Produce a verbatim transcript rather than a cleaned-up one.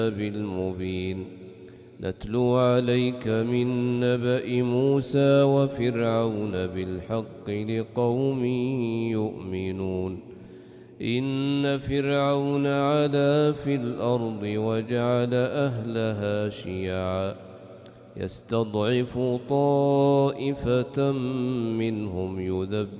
المبين نتلو عليك من نبأ موسى وفرعون بالحق لقوم يؤمنون إن فرعون علا في الأرض وجعل أهلها شيعا يستضعف طائفة منهم يذبح